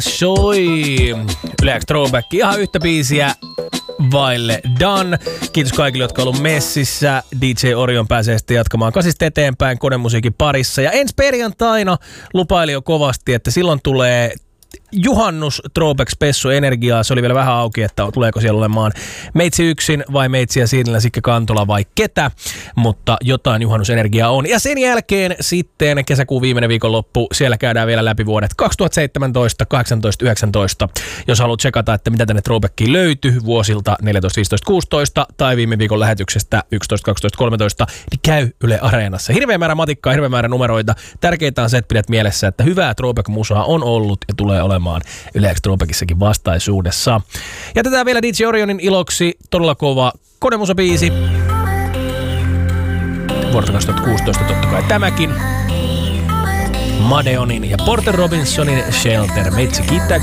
soi. Yle X Throwback, ihan yhtä biisiä vaille done. Kiitos kaikille, jotka on ollut messissä. DJ Orion pääsee sitten jatkamaan 8 eteenpäin konemusiikin parissa. Ja ensi perjantaina lupaili jo kovasti, että silloin tulee juhannus Throwback Spessu Energiaa. Se oli vielä vähän auki, että tuleeko siellä olemaan meitsi yksin vai meitsiä Siinilä, Sikke Kantola vai ketä. Mutta jotain juhannusenergiaa on. Ja sen jälkeen sitten kesäkuun viimeinen viikonloppu. Siellä käydään vielä läpi vuodet 2017, 18, 19. Jos haluat tsekata, että mitä tänne Throwbackiin löytyy vuosilta 14, 15, 16 tai viime viikon lähetyksestä 11, 12, 13, niin käy Yle Areenassa. Hirveä määrä matikkaa, hirveä määrä numeroita. Tärkeintä on se, että pidät mielessä, että hyvää Throwback-musaa on ollut ja tulee olemaan Yle X Throwbackissakin vastaisuudessa. Jätetään vielä DJ Orionin iloksi todella kova konemusabiisi. Vuodelta 2016 totta kai tämäkin. Madeonin ja Porter Robinsonin Shelter. Meitsi kiittää